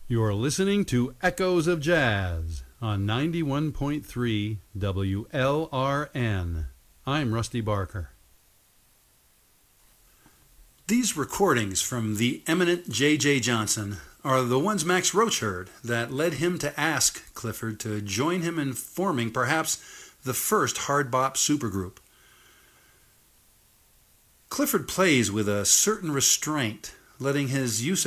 You're listening to Echoes of Jazz on 91.3 WLRN. I'm Rusty Barker. These recordings from the eminent J.J. Johnson are the ones Max Roach heard that led him to ask Clifford to join him in forming perhaps the first hard bop supergroup. Clifford plays with a certain restraint, letting his use